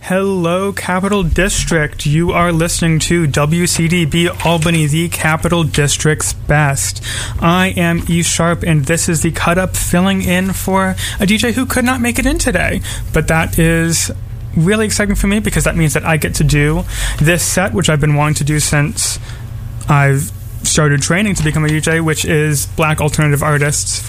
Hello, Capital District. You are listening to WCDB Albany, the Capital District's best. I am E Sharp, and this is the Cut Up filling in for a DJ who could not make it in today. But that is really exciting for me because that means that I get to do this set, which I've been wanting to do since I've started training to become a DJ, which is Black alternative artists